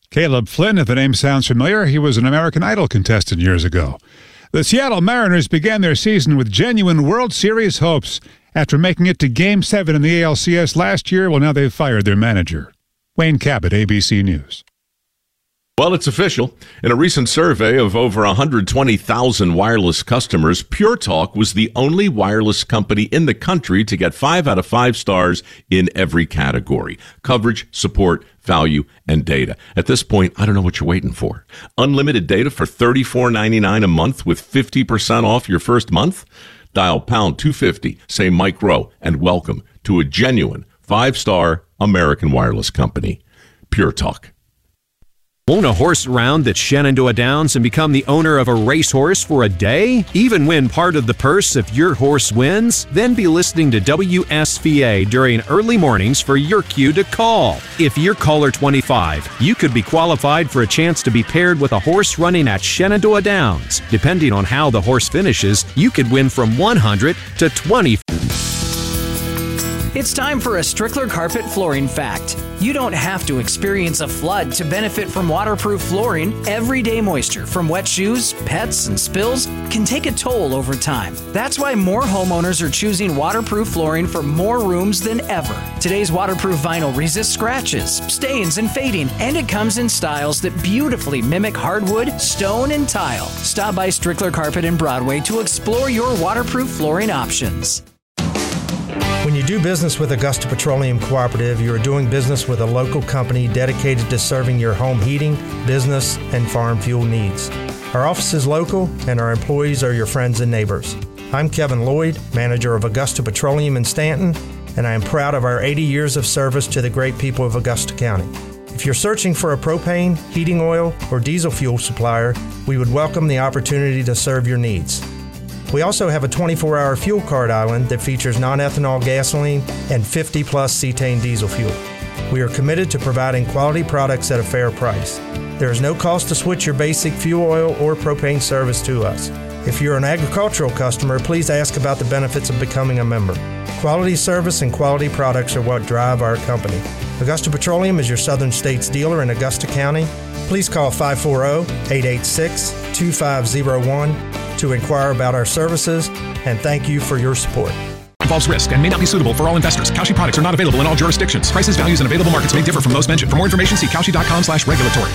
Caleb Flynn, if the name sounds familiar, he was an American Idol contestant years ago. The Seattle Mariners began their season with genuine World Series hopes. After making it to Game 7 in the ALCS last year, well, now they've fired their manager. Wayne Cabot, ABC News. Well, it's official. In a recent survey of over 120,000 wireless customers, Pure Talk was the only wireless company in the country to get 5 out of 5 stars in every category: coverage, support, value, and data. At this point, I don't know what you're waiting for. Unlimited data for $34.99 a month with 50% off your first month? Dial pound 250, say Mike Rowe, and welcome to a genuine 5-star American wireless company. Pure Talk. Own a horse around at Shenandoah Downs and become the owner of a racehorse for a day? Even win part of the purse if your horse wins? Then be listening to WSVA during early mornings for your cue to call. If you're caller 25, you could be qualified for a chance to be paired with a horse running at Shenandoah Downs. Depending on how the horse finishes, you could win from 100 to 20. It's time for a Strickler Carpet Flooring Fact. You don't have to experience a flood to benefit from waterproof flooring. Everyday moisture from wet shoes, pets, and spills can take a toll over time. That's why more homeowners are choosing waterproof flooring for more rooms than ever. Today's waterproof vinyl resists scratches, stains, and fading, and it comes in styles that beautifully mimic hardwood, stone, and tile. Stop by Strickler Carpet in Broadway to explore your waterproof flooring options. When you do business with Augusta Petroleum Cooperative, you are doing business with a local company dedicated to serving your home heating, business, and farm fuel needs. Our office is local, and our employees are your friends and neighbors. I'm Kevin Lloyd, manager of Augusta Petroleum in Stanton, and I am proud of our 80 years of service to the great people of Augusta County. If you're searching for a propane, heating oil, or diesel fuel supplier, we would welcome the opportunity to serve your needs. We also have a 24-hour fuel card island that features non-ethanol gasoline and 50-plus cetane diesel fuel. We are committed to providing quality products at a fair price. There is no cost to switch your basic fuel oil or propane service to us. If you're an agricultural customer, please ask about the benefits of becoming a member. Quality service and quality products are what drive our company. Augusta Petroleum is your Southern States dealer in Augusta County. Please call 540-886-2501 to inquire about our services, and thank you for your support. Involves risk and may not be suitable for all investors. Cauchy products are not available in all jurisdictions. Prices, values, and available markets may differ from those mentioned. For more information, see Cauchy.com/regulatory.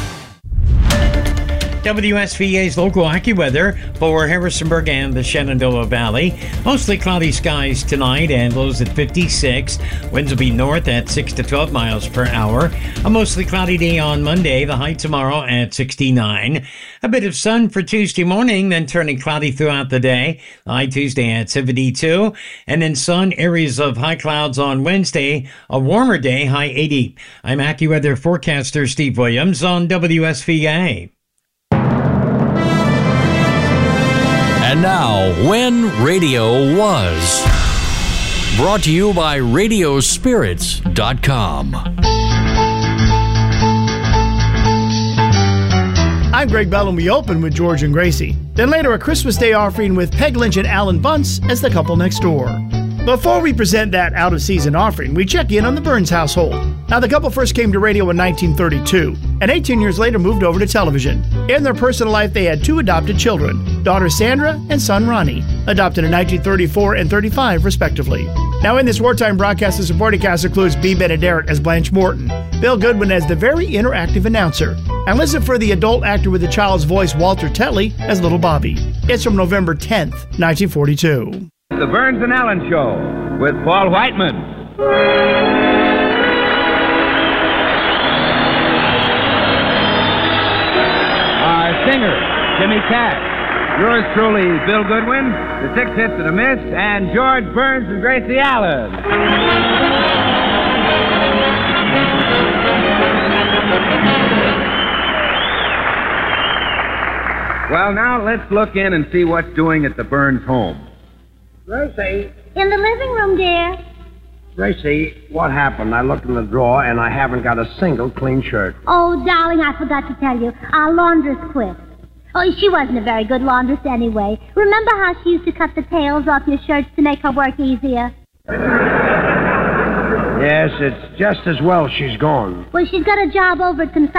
WSVA's local AccuWeather for Harrisonburg and the Shenandoah Valley. Mostly cloudy skies tonight and lows at 56. Winds will be north at 6 to 12 miles per hour. A mostly cloudy day on Monday. The high tomorrow at 69. A bit of sun for Tuesday morning, then turning cloudy throughout the day. The high Tuesday at 72. And then sun, areas of high clouds on Wednesday. A warmer day, high 80. I'm AccuWeather forecaster Steve Williams on WSVA. And now, When Radio Was. Brought to you by Radiospirits.com. I'm Greg Bell, and we open with George and Gracie. Then later, a Christmas Day offering with Peg Lynch and Alan Bunce as the couple next door. Before we present that out-of-season offering, we check in on the Burns household. Now, the couple first came to radio in 1932, and 18 years later moved over to television. In their personal life, they had 2 adopted children, daughter Sandra and son Ronnie, adopted in 1934 and 35, respectively. Now, in this wartime broadcast, the supporting cast includes Bea Benaderet as Blanche Morton, Bill Goodwin as the very interactive announcer, and listen for the adult actor with the child's voice, Walter Tetley, as Little Bobby. It's from November 10th, 1942. The Burns and Allen Show with Paul Whiteman. Our singer, Jimmy Cash. Yours truly, Bill Goodwin. The 6 hits and a miss, and George Burns and Gracie Allen. Well, now let's look in and see what's doing at the Burns home. Gracie. In the living room, dear. Gracie, what happened? I looked in the drawer and I haven't got a single clean shirt. Oh, darling, I forgot to tell you. Our laundress quit. Oh, she wasn't a very good laundress anyway. Remember how she used to cut the tails off your shirts to make her work easier? Yes, it's just as well she's gone. Well, she's got a job over at